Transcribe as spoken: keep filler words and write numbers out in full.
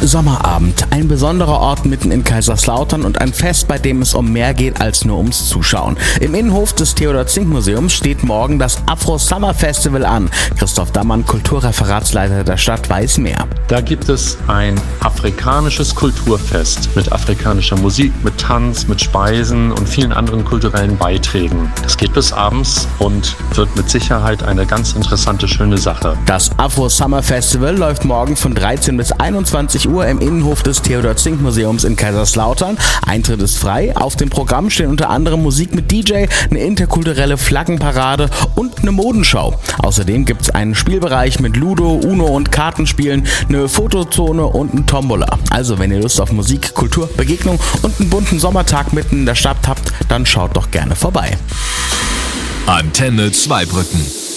Sommerabend. Ein besonderer Ort mitten in Kaiserslautern und ein Fest, bei dem es um mehr geht als nur ums Zuschauen. Im Innenhof des Theodor-Zink-Museums steht morgen das Afro Summer Festival an. Christoph Dammann, Kulturreferatsleiter der Stadt, weiß mehr. Da gibt es ein afrikanisches Kulturfest mit afrikanischer Musik, mit Tanz, mit Speisen und vielen anderen kulturellen Beiträgen. Das geht bis abends und wird mit Sicherheit eine ganz interessante, schöne Sache. Das Afro Summer Festival läuft morgen von dreizehn bis einundzwanzig Uhr im Innenhof des Theodor-Zink-Museums in Kaiserslautern. Eintritt ist frei. Auf dem Programm stehen unter anderem Musik mit D J, eine interkulturelle Flaggenparade und eine Modenschau. Außerdem gibt es einen Spielbereich mit Ludo, Uno und Kartenspielen, eine Fotozone und ein Tombola. Also wenn ihr Lust auf Musik, Kultur, Begegnung und einen bunten Sommertag mitten in der Stadt habt, dann schaut doch gerne vorbei. Antenne Zweibrücken.